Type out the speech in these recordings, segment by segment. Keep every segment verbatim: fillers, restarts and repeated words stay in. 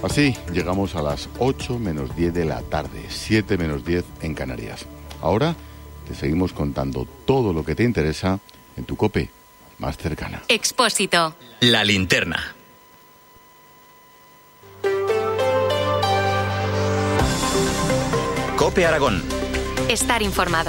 Así llegamos a las ocho menos diez de la tarde, siete menos diez en Canarias. Ahora te seguimos contando todo lo que te interesa en tu COPE más cercana. Expósito. La linterna. COPE Aragón. Estar informado.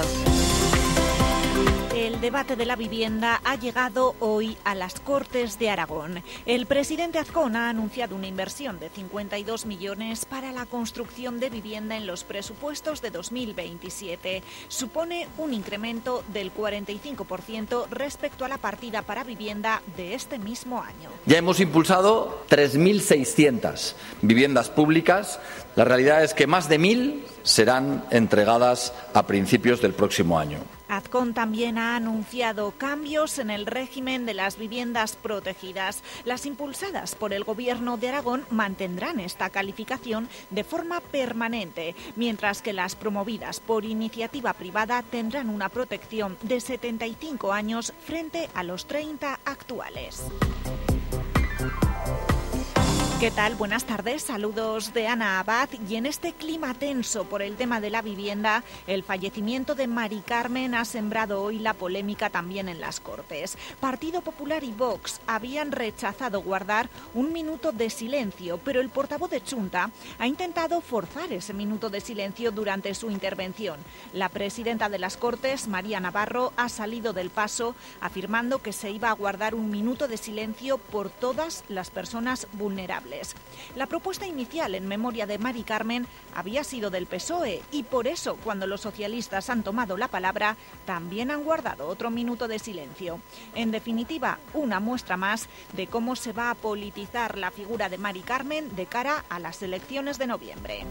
El debate de la vivienda ha llegado hoy a las Cortes de Aragón. El presidente Azcón ha anunciado una inversión de cincuenta y dos millones para la construcción de vivienda en los presupuestos de dos mil veintisiete. Supone un incremento del cuarenta y cinco por ciento respecto a la partida para vivienda de este mismo año. Ya hemos impulsado tres mil seiscientas viviendas públicas. La realidad es que más de mil serán entregadas a principios del próximo año. Azcón también ha anunciado cambios en el régimen de las viviendas protegidas. Las impulsadas por el Gobierno de Aragón mantendrán esta calificación de forma permanente, mientras que las promovidas por iniciativa privada tendrán una protección de setenta y cinco años frente a los treinta actuales. ¿Qué tal? Buenas tardes, saludos de Ana Abad. Y en este clima tenso por el tema de la vivienda, el fallecimiento de Mari Carmen ha sembrado hoy la polémica también en las Cortes. Partido Popular y Vox habían rechazado guardar un minuto de silencio, pero el portavoz de Chunta ha intentado forzar ese minuto de silencio durante su intervención. La presidenta de las Cortes, María Navarro, ha salido del paso afirmando que se iba a guardar un minuto de silencio por todas las personas vulnerables. La propuesta inicial en memoria de Mari Carmen había sido del P S O E y por eso, cuando los socialistas han tomado la palabra, también han guardado otro minuto de silencio. En definitiva, una muestra más de cómo se va a politizar la figura de Mari Carmen de cara a las elecciones de noviembre.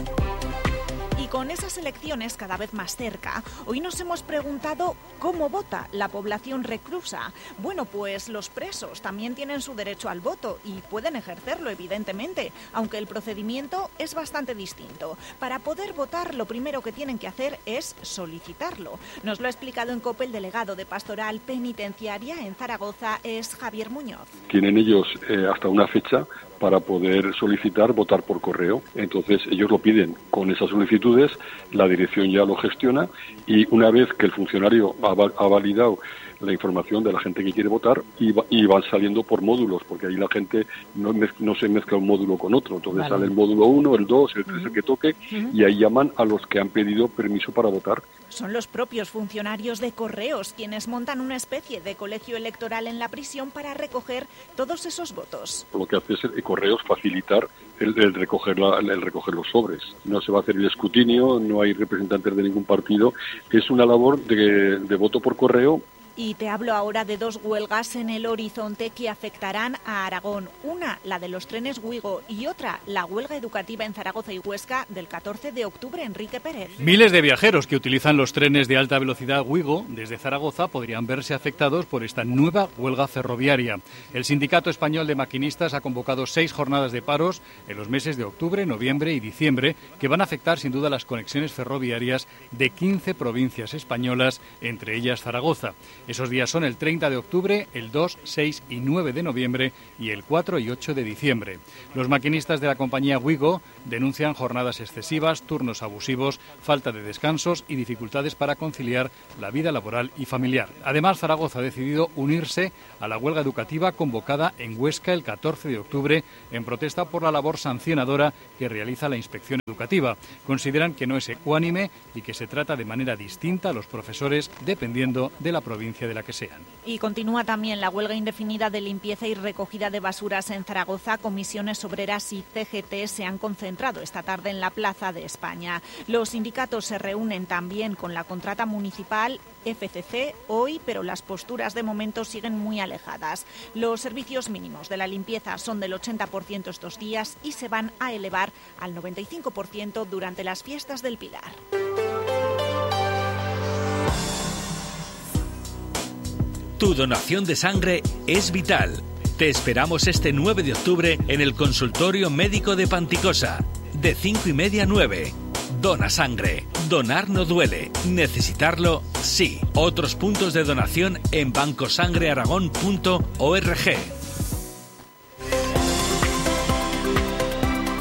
Y con esas elecciones cada vez más cerca, hoy nos hemos preguntado cómo vota la población reclusa. Bueno, pues los presos también tienen su derecho al voto y pueden ejercerlo, evidentemente, aunque el procedimiento es bastante distinto. Para poder votar, lo primero que tienen que hacer es solicitarlo. Nos lo ha explicado en COPE el delegado de Pastoral Penitenciaria en Zaragoza, es Javier Muñoz. Tienen ellos eh, hasta una fecha para poder solicitar votar por correo. Entonces ellos lo piden con esas solicitudes, la dirección ya lo gestiona y una vez que el funcionario ha, ha validado la información de la gente que quiere votar y, va, y van saliendo por módulos, porque ahí la gente no, mez, no se mezcla un módulo con otro. Entonces vale. Sale el módulo uno, el dos, el tres, uh-huh. el que toque, uh-huh. y ahí llaman a los que han pedido permiso para votar. Son los propios funcionarios de Correos quienes montan una especie de colegio electoral en la prisión para recoger todos esos votos. Lo que hace es el Correos facilitar el, el, recoger la, el recoger los sobres. No se va a hacer el escrutinio, no hay representantes de ningún partido. Es una labor de, de voto por correo. Y te hablo ahora de dos huelgas en el horizonte que afectarán a Aragón. Una, la de los trenes Wigo, y otra, la huelga educativa en Zaragoza y Huesca del catorce de octubre. Enrique Pérez. Miles de viajeros que utilizan los trenes de alta velocidad Wigo desde Zaragoza podrían verse afectados por esta nueva huelga ferroviaria. El Sindicato Español de Maquinistas ha convocado seis jornadas de paros en los meses de octubre, noviembre y diciembre que van a afectar sin duda las conexiones ferroviarias de quince provincias españolas, entre ellas Zaragoza. Esos días son el treinta de octubre, el dos, seis y nueve de noviembre y el cuatro y ocho de diciembre. Los maquinistas de la compañía Wigo denuncian jornadas excesivas, turnos abusivos, falta de descansos y dificultades para conciliar la vida laboral y familiar. Además, Zaragoza ha decidido unirse a la huelga educativa convocada en Huesca el catorce de octubre en protesta por la labor sancionadora que realiza la inspección educativa. Consideran que no es ecuánime y que se trata de manera distinta a los profesores dependiendo de la provincia de la que sean. Y continúa también la huelga indefinida de limpieza y recogida de basuras en Zaragoza. Comisiones Obreras y C G T se han concentrado esta tarde en la Plaza de España. Los sindicatos se reúnen también con la contrata municipal F C C hoy, pero las posturas de momento siguen muy alejadas. Los servicios mínimos de la limpieza son del ochenta por ciento estos días y se van a elevar al noventa y cinco por ciento durante las fiestas del Pilar. Tu donación de sangre es vital. Te esperamos este nueve de octubre en el Consultorio Médico de Panticosa, de cinco y media a nueve. Dona sangre. Donar no duele. Necesitarlo, sí. Otros puntos de donación en bancosangrearagón punto org.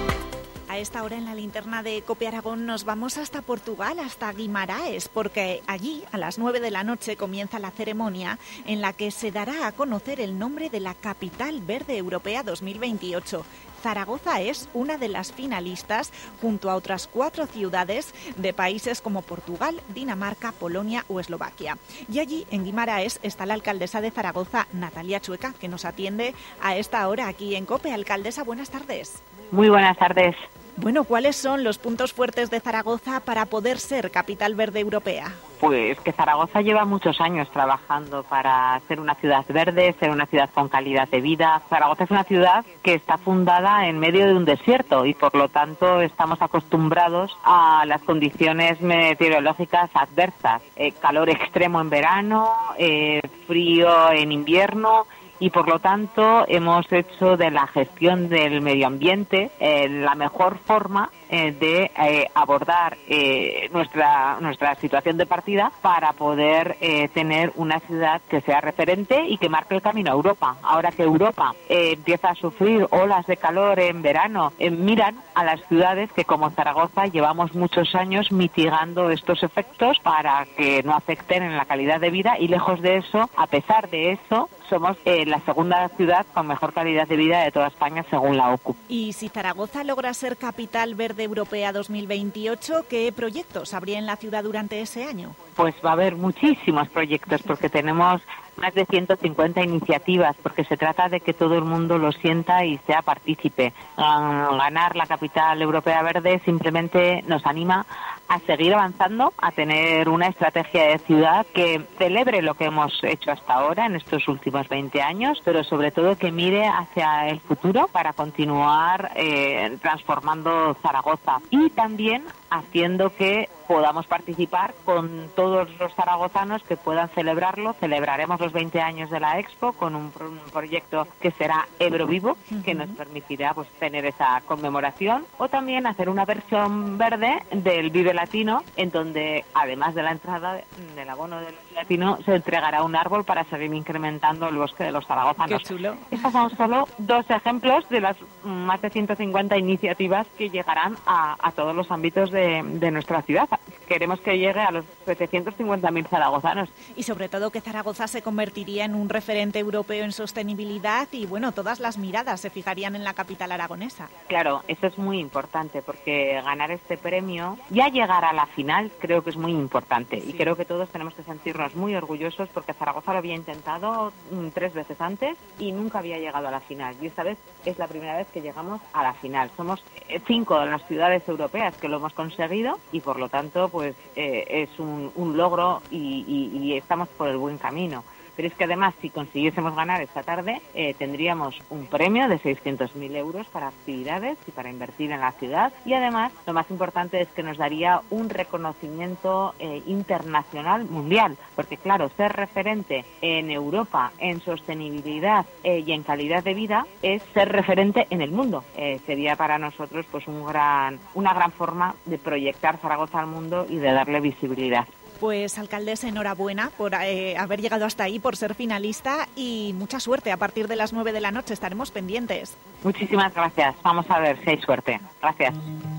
esta hora en la linterna de COPE Aragón nos vamos hasta Portugal, hasta Guimaraes, porque allí a las nueve de la noche comienza la ceremonia en la que se dará a conocer el nombre de la Capital Verde Europea dos mil veintiocho. Zaragoza es una de las finalistas junto a otras cuatro ciudades de países como Portugal, Dinamarca, Polonia o Eslovaquia. Y allí, en Guimaraes, está la alcaldesa de Zaragoza, Natalia Chueca, que nos atiende a esta hora aquí en COPE. Alcaldesa, buenas tardes. Muy buenas tardes. Bueno, ¿cuáles son los puntos fuertes de Zaragoza para poder ser Capital Verde Europea? Pues que Zaragoza lleva muchos años trabajando para ser una ciudad verde, ser una ciudad con calidad de vida. Zaragoza es una ciudad que está fundada en medio de un desierto y por lo tanto estamos acostumbrados a las condiciones meteorológicas adversas. Eh, calor extremo en verano, eh, frío en invierno. Y por lo tanto hemos hecho de la gestión del medio ambiente eh, la mejor forma eh, de eh, abordar eh, nuestra nuestra situación de partida para poder eh, tener una ciudad que sea referente y que marque el camino a Europa. Ahora que Europa eh, empieza a sufrir olas de calor en verano, eh, miran a las ciudades que como Zaragoza llevamos muchos años mitigando estos efectos para que no afecten en la calidad de vida y lejos de eso, a pesar de eso, somos eh, la segunda ciudad con mejor calidad de vida de toda España según la O C U. Y si Zaragoza logra ser Capital Verde Europea dos mil veintiocho, ¿qué proyectos habría en la ciudad durante ese año? Pues va a haber muchísimos proyectos porque tenemos más de ciento cincuenta iniciativas, porque se trata de que todo el mundo lo sienta y sea partícipe. Um, ganar la Capital Europea Verde simplemente nos anima a seguir avanzando, a tener una estrategia de ciudad que celebre lo que hemos hecho hasta ahora en estos últimos veinte años, pero sobre todo que mire hacia el futuro para continuar eh, transformando Zaragoza y también haciendo que podamos participar con todos los zaragozanos que puedan celebrarlo. Celebraremos los veinte años de la Expo con un, pro- un proyecto que será Ebro Vivo, uh-huh. que nos permitirá pues tener esa conmemoración, o también hacer una versión verde del Vive Latino, en donde además de la entrada del abono del Latino se entregará un árbol para seguir incrementando el bosque de los zaragozanos. Qué chulo. Estos son solo dos ejemplos de las más de ciento cincuenta iniciativas que llegarán a, a todos los ámbitos de, de nuestra ciudad. Queremos que llegue a los setecientos cincuenta mil zaragozanos. Y sobre todo que Zaragoza se convertiría en un referente europeo en sostenibilidad y, bueno, todas las miradas se fijarían en la capital aragonesa. Claro, eso es muy importante porque ganar este premio, ya llegar a la final, creo que es muy importante. Sí. Y creo que todos tenemos que sentirnos muy orgullosos porque Zaragoza lo había intentado mm, tres veces antes y nunca había llegado a la final. Y esta vez es la primera vez que llegamos a la final. Somos cinco de las ciudades europeas que lo hemos conseguido y, por lo tanto, pues eh, es un, un logro y, y, y estamos por el buen camino. Pero es que además, si consiguiésemos ganar esta tarde, eh, tendríamos un premio de seiscientos mil euros para actividades y para invertir en la ciudad. Y además, lo más importante es que nos daría un reconocimiento eh, internacional mundial. Porque claro, ser referente en Europa en sostenibilidad eh, y en calidad de vida es ser referente en el mundo. Eh, sería para nosotros pues un gran, una gran forma de proyectar Zaragoza al mundo y de darle visibilidad. Pues, alcaldesa, enhorabuena por eh, haber llegado hasta ahí, por ser finalista y mucha suerte. A partir de las nueve de la noche estaremos pendientes. Muchísimas gracias. Vamos a ver si hay suerte. Gracias.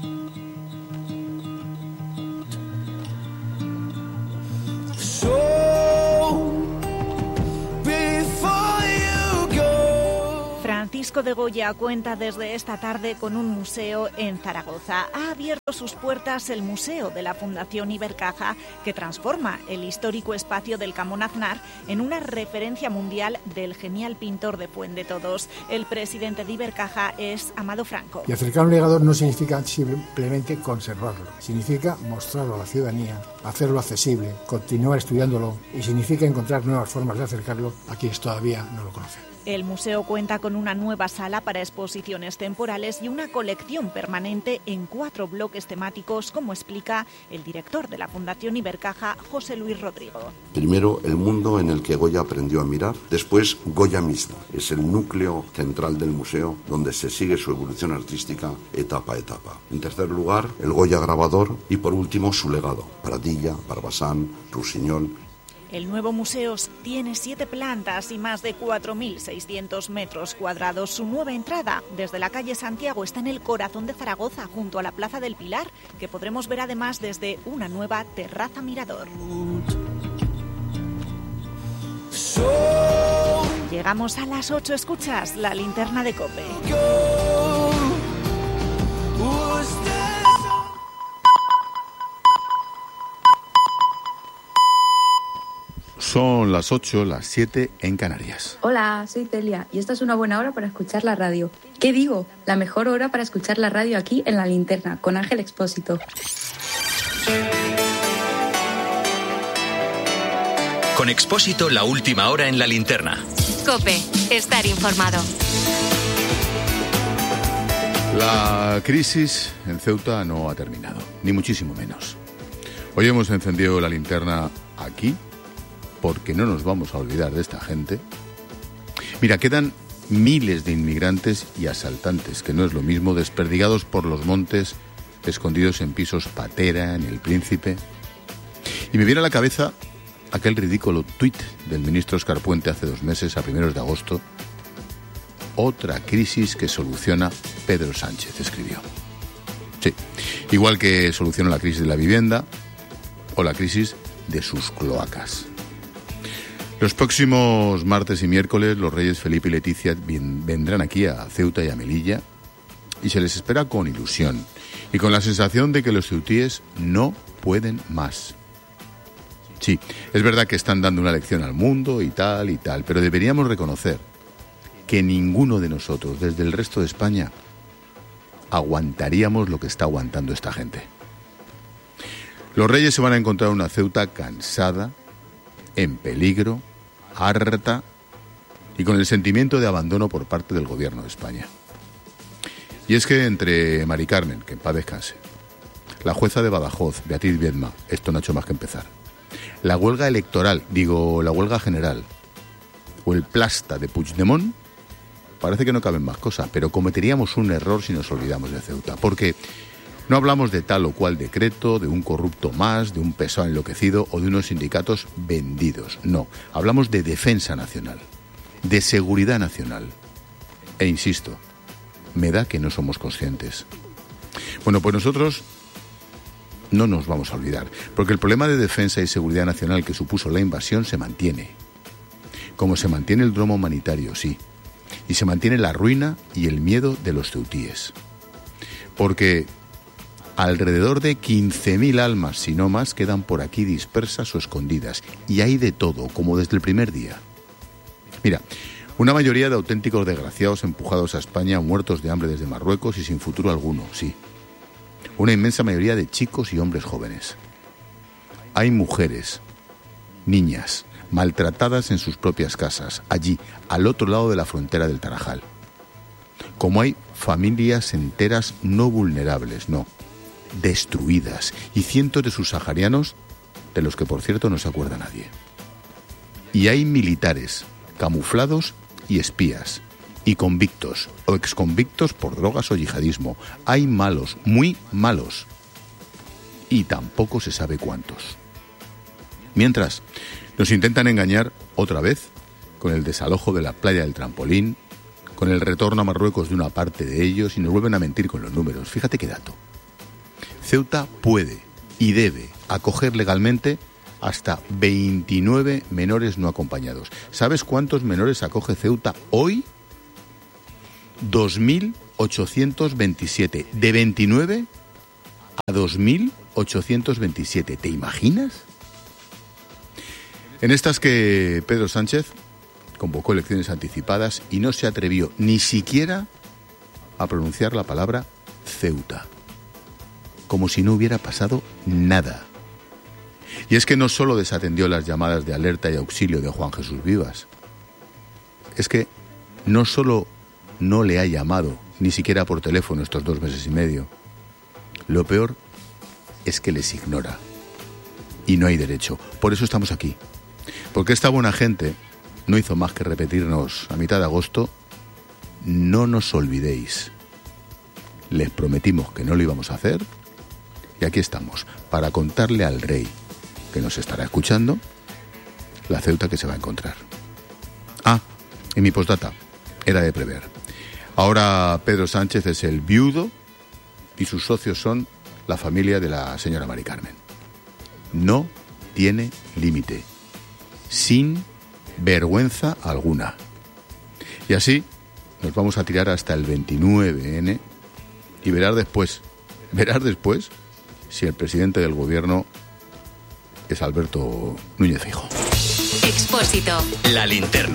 Francisco de Goya cuenta desde esta tarde con un museo en Zaragoza. Ha abierto sus puertas el Museo de la Fundación Ibercaja, que transforma el histórico espacio del Camón Aznar en una referencia mundial del genial pintor de Fuendetodos. El presidente de Ibercaja es Amado Franco. Y acercar un legado no significa simplemente conservarlo, significa mostrarlo a la ciudadanía, hacerlo accesible, continuar estudiándolo y significa encontrar nuevas formas de acercarlo a quienes todavía no lo conocen. El museo cuenta con una nueva sala para exposiciones temporales y una colección permanente en cuatro bloques temáticos, como explica el director de la Fundación Ibercaja, José Luis Rodrigo. Primero, el mundo en el que Goya aprendió a mirar. Después, Goya mismo. Es el núcleo central del museo, donde se sigue su evolución artística etapa a etapa. En tercer lugar, el Goya grabador y, por último, su legado. Pradilla, Barbasán, Rusiñol. El nuevo museo tiene siete plantas y más de cuatro mil seiscientos metros cuadrados. Su nueva entrada desde la calle Santiago está en el corazón de Zaragoza, junto a la Plaza del Pilar, que podremos ver además desde una nueva terraza mirador. Llegamos a las ocho, escuchas la linterna de COPE. Son las ocho, las siete en Canarias. Hola, soy Celia y esta es una buena hora para escuchar la radio. ¿Qué digo? La mejor hora para escuchar la radio aquí en La Linterna, con Ángel Expósito. Con Expósito, la última hora en La Linterna. COPE, estar informado. La crisis en Ceuta no ha terminado, ni muchísimo menos. Hoy hemos encendido la linterna aquí, porque no nos vamos a olvidar de esta gente. Mira, quedan miles de inmigrantes y asaltantes, que no es lo mismo, desperdigados por los montes, escondidos en pisos Patera, en El Príncipe. Y me viene a la cabeza aquel ridículo tuit del ministro Óscar Puente hace dos meses, a primeros de agosto. Otra crisis que soluciona Pedro Sánchez, escribió. Sí, igual que soluciona la crisis de la vivienda o la crisis de sus cloacas. Los próximos martes y miércoles los reyes Felipe y Leticia vendrán aquí a Ceuta y a Melilla y se les espera con ilusión y con la sensación de que los ceutíes no pueden más. Sí, es verdad que están dando una lección al mundo y tal y tal, pero deberíamos reconocer que ninguno de nosotros, desde el resto de España, aguantaríamos lo que está aguantando esta gente. Los reyes se van a encontrar una Ceuta cansada, en peligro, harta y con el sentimiento de abandono por parte del gobierno de España. Y es que entre Mari Carmen, que en paz descanse, la jueza de Badajoz, Beatriz Viedma, esto no ha hecho más que empezar, la huelga electoral, digo, la huelga general, o el plasta de Puigdemont, parece que no caben más cosas, pero cometeríamos un error si nos olvidamos de Ceuta, porque no hablamos de tal o cual decreto, de un corrupto más, de un pesado enloquecido o de unos sindicatos vendidos. No, hablamos de defensa nacional, de seguridad nacional. E insisto, me da que no somos conscientes. Bueno, pues nosotros no nos vamos a olvidar, porque el problema de defensa y seguridad nacional que supuso la invasión se mantiene. Como se mantiene el drama humanitario, sí. Y se mantiene la ruina y el miedo de los ceutíes. Porque alrededor de quince mil almas, si no más, quedan por aquí dispersas o escondidas. Y hay de todo, como desde el primer día. Mira, una mayoría de auténticos desgraciados empujados a España, muertos de hambre desde Marruecos y sin futuro alguno, sí. Una inmensa mayoría de chicos y hombres jóvenes. Hay mujeres, niñas, maltratadas en sus propias casas, allí, al otro lado de la frontera del Tarajal. Como hay familias enteras no vulnerables, no, destruidas, y cientos de subsaharianos, de los que por cierto no se acuerda nadie. Y hay militares, camuflados y espías, y convictos, o exconvictos por drogas o yihadismo. Hay malos, muy malos, y tampoco se sabe cuántos. Mientras, nos intentan engañar otra vez con el desalojo de la playa del Trampolín, con el retorno a Marruecos de una parte de ellos, y nos vuelven a mentir con los números. Fíjate qué dato. Ceuta puede y debe acoger legalmente hasta veintinueve menores no acompañados. ¿Sabes cuántos menores acoge Ceuta hoy? dos mil ochocientos veintisiete. De veintinueve a dos mil ochocientos veintisiete. ¿Te imaginas? En estas que Pedro Sánchez convocó elecciones anticipadas y no se atrevió ni siquiera a pronunciar la palabra Ceuta, como si no hubiera pasado nada. Y es que no solo desatendió las llamadas de alerta y auxilio de Juan Jesús Vivas, es que no solo no le ha llamado, ni siquiera por teléfono estos dos meses y medio, lo peor es que les ignora. Y no hay derecho. Por eso estamos aquí. Porque esta buena gente no hizo más que repetirnos a mitad de agosto: no nos olvidéis. Les prometimos que no lo íbamos a hacer, y aquí estamos, para contarle al rey, que nos estará escuchando, la Ceuta que se va a encontrar. Ah, y mi postdata era de prever. Ahora Pedro Sánchez es el viudo y sus socios son la familia de la señora Mari Carmen. No tiene límite, sin vergüenza alguna. Y así nos vamos a tirar hasta el veintinueve ene y verás después, verás después si el presidente del gobierno es Alberto Núñez Feijóo. Expósito. La linterna.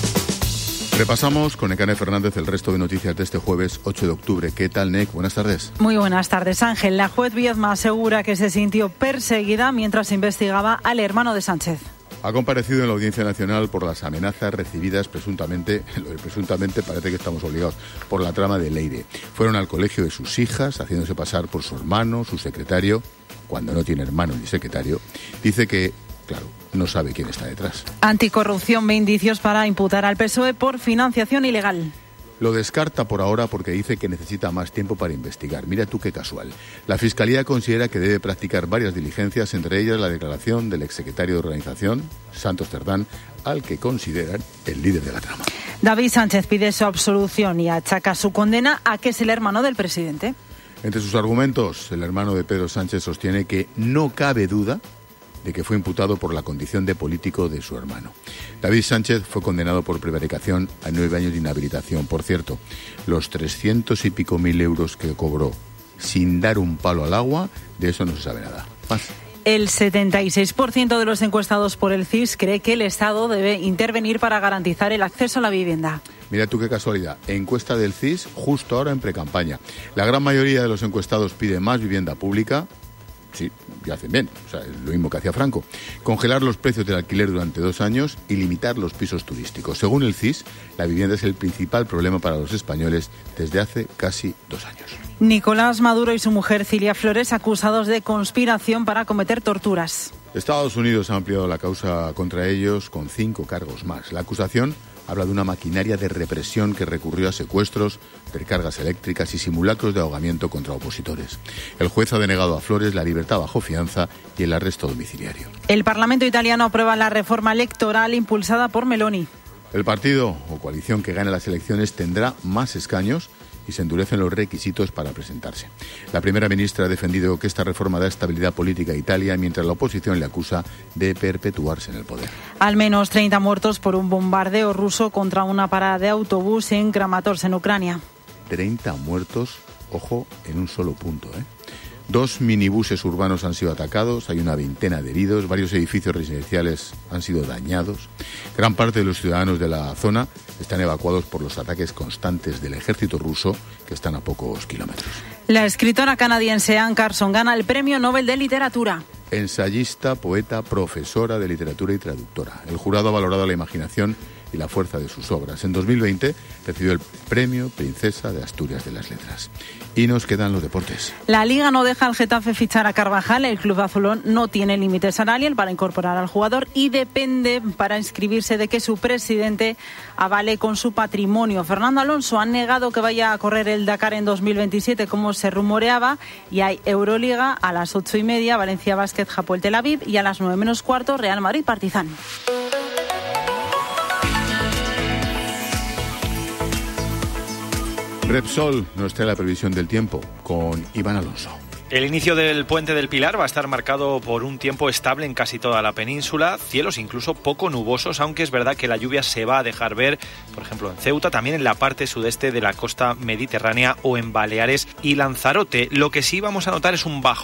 Repasamos con Nekane Fernández el resto de noticias de este jueves ocho de octubre. ¿Qué tal, Nek? Buenas tardes. Muy buenas tardes, Ángel. La juez Viedma asegura que se sintió perseguida mientras investigaba al hermano de Sánchez. Ha comparecido en la Audiencia Nacional por las amenazas recibidas presuntamente, lo de presuntamente parece que estamos obligados, por la trama de Leire. Fueron al colegio de sus hijas, haciéndose pasar por su hermano, su secretario, cuando no tiene hermano ni secretario. Dice que, claro, no sabe quién está detrás. Anticorrupción ve indicios para imputar al P S O E por financiación ilegal. Lo descarta por ahora porque dice que necesita más tiempo para investigar. Mira tú qué casual. La Fiscalía considera que debe practicar varias diligencias, entre ellas la declaración del exsecretario de organización, Santos Cerdán, al que consideran el líder de la trama. David Sánchez pide su absolución y achaca su condena a que es el hermano del presidente. Entre sus argumentos, el hermano de Pedro Sánchez sostiene que no cabe duda de que fue imputado por la condición de político de su hermano. David Sánchez fue condenado por prevaricación a nueve años de inhabilitación. Por cierto, los trescientos y pico mil euros que cobró sin dar un palo al agua, de eso no se sabe nada. Más. El setenta y seis por ciento de los encuestados por el C I S cree que el Estado debe intervenir para garantizar el acceso a la vivienda. Mira tú qué casualidad. Encuesta del C I S justo ahora en precampaña. La gran mayoría de los encuestados pide más vivienda pública. Sí, ya hacen bien, o sea, es lo mismo que hacía Franco. Congelar los precios del alquiler durante dos años y limitar los pisos turísticos. Según el C I S, la vivienda es el principal problema para los españoles desde hace casi dos años. Nicolás Maduro y su mujer Cilia Flores acusados de conspiración para cometer torturas. Estados Unidos ha ampliado la causa contra ellos con cinco cargos más. La acusación habla de una maquinaria de represión que recurrió a secuestros, recargas eléctricas y simulacros de ahogamiento contra opositores. El juez ha denegado a Flores la libertad bajo fianza y el arresto domiciliario. El Parlamento italiano aprueba la reforma electoral impulsada por Meloni. El partido o coalición que gane las elecciones tendrá más escaños y se endurecen los requisitos para presentarse. La primera ministra ha defendido que esta reforma da estabilidad política a Italia, mientras la oposición le acusa de perpetuarse en el poder. Al menos treinta muertos por un bombardeo ruso contra una parada de autobús en Kramatorsk, en Ucrania. treinta muertos, ojo, en un solo punto, ¿eh? Dos minibuses urbanos han sido atacados, hay una veintena de heridos, varios edificios residenciales han sido dañados. Gran parte de los ciudadanos de la zona están evacuados por los ataques constantes del ejército ruso, que están a pocos kilómetros. La escritora canadiense Anne Carson gana el Premio Nobel de Literatura. Ensayista, poeta, profesora de literatura y traductora. El jurado ha valorado la imaginación y la fuerza de sus obras. En dos mil veinte recibió el Premio Princesa de Asturias de las Letras. Y nos quedan los deportes. La Liga no deja al Getafe fichar a Carvajal. El club azulón no tiene límite salarial para incorporar al jugador y depende para inscribirse de que su presidente avale con su patrimonio. Fernando Alonso ha negado que vaya a correr el Dakar en dos mil veintisiete como se rumoreaba, y hay Euroliga a las ocho y media, Valencia Basket, Hapoel Tel Aviv, y a las nueve menos cuarto, Real Madrid Partizan. Repsol nos trae la previsión del tiempo con Iván Alonso. El inicio del Puente del Pilar va a estar marcado por un tiempo estable en casi toda la península, cielos incluso poco nubosos, aunque es verdad que la lluvia se va a dejar ver, por ejemplo en Ceuta, también en la parte sudeste de la costa mediterránea o en Baleares y Lanzarote. Lo que sí vamos a notar es un bajón